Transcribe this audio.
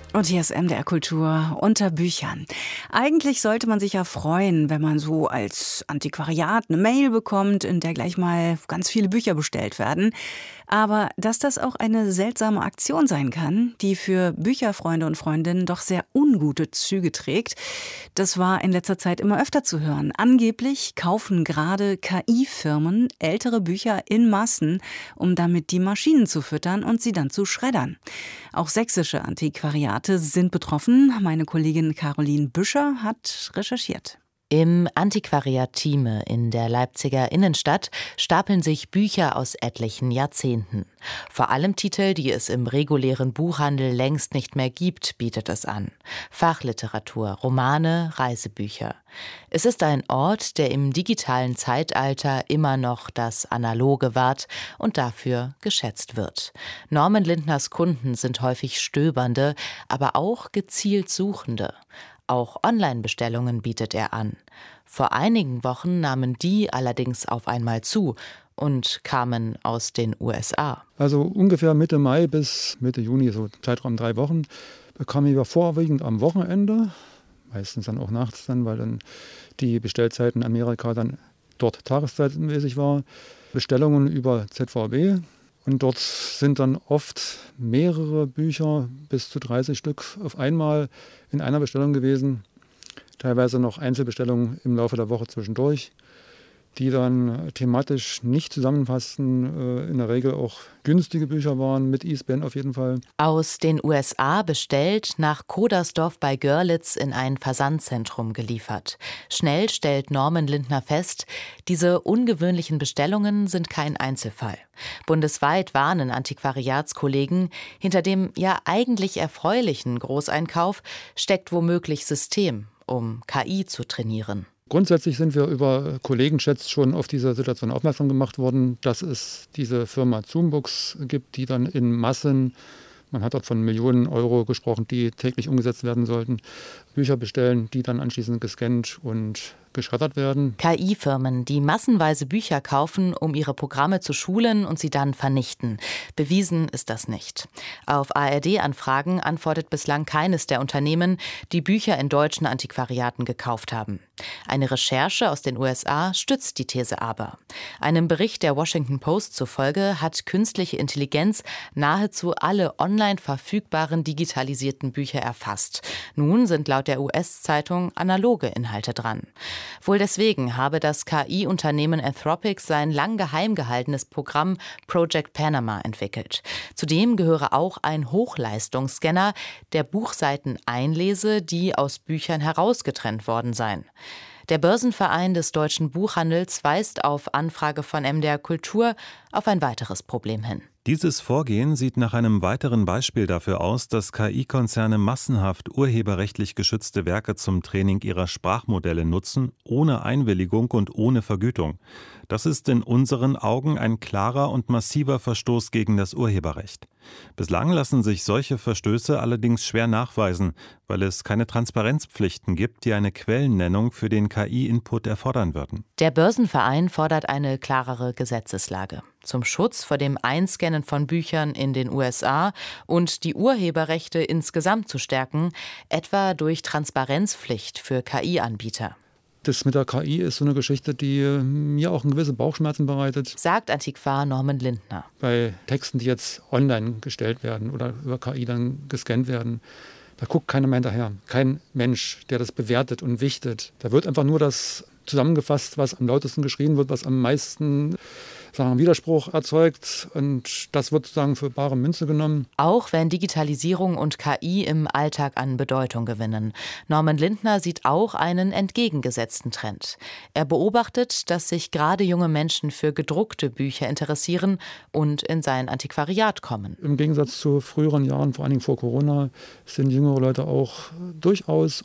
Und hier ist MDR Kultur unter Büchern. Eigentlich sollte man sich ja freuen, wenn man so als Antiquariat eine Mail bekommt, in der gleich mal ganz viele Bücher bestellt werden. Aber dass das auch eine seltsame Aktion sein kann, die für Bücherfreunde und Freundinnen doch sehr ungute Züge trägt, das war in letzter Zeit immer öfter zu hören. Angeblich kaufen gerade KI-Firmen ältere Bücher in Massen, um damit die Maschinen zu füttern und sie dann zu schreddern. Auch sächsische Antiquariate sind betroffen. Meine Kollegin Caroline Büscher hat recherchiert. Im Antiquariat Thieme in der Leipziger Innenstadt stapeln sich Bücher aus etlichen Jahrzehnten. Vor allem Titel, die es im regulären Buchhandel längst nicht mehr gibt, bietet es an. Fachliteratur, Romane, Reisebücher. Es ist ein Ort, der im digitalen Zeitalter immer noch das Analoge wahrt und dafür geschätzt wird. Norman Lindners Kunden sind häufig Stöbernde, aber auch gezielt Suchende. Auch Online-Bestellungen bietet er an. Vor einigen Wochen nahmen die allerdings auf einmal zu und kamen aus den USA. Also ungefähr Mitte Mai bis Mitte Juni, so Zeitraum 3 Wochen, bekamen wir vorwiegend am Wochenende, meistens dann auch nachts dann, weil dann die Bestellzeiten in Amerika dann dort tageszeitmäßig war, Bestellungen über ZVB. Und dort sind dann oft mehrere Bücher, bis zu 30 Stück auf einmal in einer Bestellung gewesen. Teilweise noch Einzelbestellungen im Laufe der Woche zwischendurch, die dann thematisch nicht zusammenfassten, in der Regel auch günstige Bücher waren, mit ISBN auf jeden Fall. Aus den USA bestellt, nach Kodersdorf bei Görlitz in ein Versandzentrum geliefert. Schnell stellt Norman Lindner fest, diese ungewöhnlichen Bestellungen sind kein Einzelfall. Bundesweit warnen Antiquariatskollegen, hinter dem ja eigentlich erfreulichen Großeinkauf steckt womöglich System, um KI zu trainieren. Grundsätzlich sind wir über Kollegenchats schon auf diese Situation aufmerksam gemacht worden, dass es diese Firma Zoombooks gibt, die dann in Massen, man hat dort von Millionen Euro gesprochen, die täglich umgesetzt werden sollten, Bücher bestellen, die dann anschließend gescannt und geschreddert werden. KI-Firmen, die massenweise Bücher kaufen, um ihre Programme zu schulen und sie dann vernichten. Bewiesen ist das nicht. Auf ARD-Anfragen antwortet bislang keines der Unternehmen, die Bücher in deutschen Antiquariaten gekauft haben. Eine Recherche aus den USA stützt die These aber. Einem Bericht der Washington Post zufolge hat künstliche Intelligenz nahezu alle online verfügbaren digitalisierten Bücher erfasst. Nun sind laut der US-Zeitung analoge Inhalte dran. Wohl deswegen habe das KI-Unternehmen Anthropic sein lang geheim gehaltenes Programm Project Panama entwickelt. Zudem gehöre auch ein Hochleistungsscanner, der Buchseiten einlese, die aus Büchern herausgetrennt worden seien. Der Börsenverein des deutschen Buchhandels weist auf Anfrage von MDR Kultur auf ein weiteres Problem hin. Dieses Vorgehen sieht nach einem weiteren Beispiel dafür aus, dass KI-Konzerne massenhaft urheberrechtlich geschützte Werke zum Training ihrer Sprachmodelle nutzen, ohne Einwilligung und ohne Vergütung. Das ist in unseren Augen ein klarer und massiver Verstoß gegen das Urheberrecht. Bislang lassen sich solche Verstöße allerdings schwer nachweisen, weil es keine Transparenzpflichten gibt, die eine Quellennennung für den KI-Input erfordern würden. Der Börsenverein fordert eine klarere Gesetzeslage zum Schutz vor dem Einscannen von Büchern in den USA und die Urheberrechte insgesamt zu stärken, etwa durch Transparenzpflicht für KI-Anbieter. Das mit der KI ist so eine Geschichte, die mir auch gewisse Bauchschmerzen bereitet. Sagt Antiquar Norman Lindner. Bei Texten, die jetzt online gestellt werden oder über KI dann gescannt werden, da guckt keiner mehr hinterher. Kein Mensch, der das bewertet und wichtet. Da wird einfach nur das zusammengefasst, was am lautesten geschrien wird, was am meisten Widerspruch erzeugt, und das wird sozusagen für bare Münze genommen. Auch wenn Digitalisierung und KI im Alltag an Bedeutung gewinnen. Norman Lindner sieht auch einen entgegengesetzten Trend. Er beobachtet, dass sich gerade junge Menschen für gedruckte Bücher interessieren und in sein Antiquariat kommen. Im Gegensatz zu früheren Jahren, vor allen Dingen vor Corona, sind jüngere Leute auch durchaus